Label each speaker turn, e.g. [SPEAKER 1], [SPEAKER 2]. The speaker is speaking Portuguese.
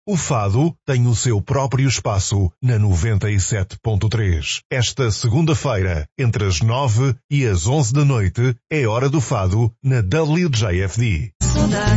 [SPEAKER 1] O fado tem o seu próprio espaço na 97.3. Esta segunda-feira, entre as 9 e as 11 da noite, é hora do fado na WJFD.
[SPEAKER 2] Saudade.